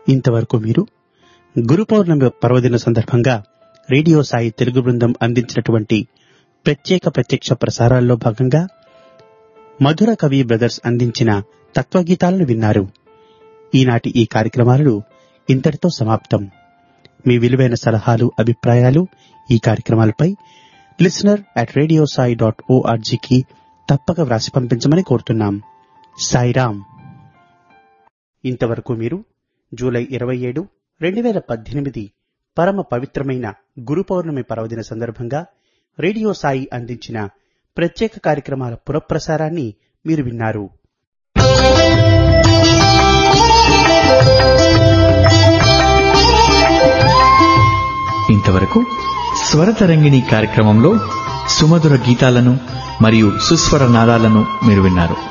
ఇంతవరకు మీరు గురు పౌర్ణమి పర్వదిన సందర్భంగా రేడియో సాయి తెలుగు బృందం అందించినటువంటి ప్రత్యక్ష ప్రసారాల్లో భాగంగా మధుర కవి బ్రదర్స్ అందించిన తత్వగీతాలను విన్నారు. ఈనాటి ఈ కార్యక్రమాలు ఇంతటితో సమాప్తం. మీ విలువైన సలహాలు, అభిప్రాయాలు ఈ కార్యక్రమాలపై listener@radiosai.org తప్పక వ్రాసి పంపించమని కోరుతున్నాం. సాయిరాం. ఇంతవరకు మీరు జూలై 27, 2018 పరమ పవిత్రమైన గురు పౌర్ణమి పర్వదిన సందర్భంగా రేడియో సాయి అందించిన ప్రత్యేక కార్యక్రమాల పునఃప్రసారాన్ని మీరు విన్నారు. ఇంతవరకు స్వరతరంగిణి కార్యక్రమంలో సుమధుర గీతాలను మరియు సుస్వర నాదాలను మీరు విన్నారు.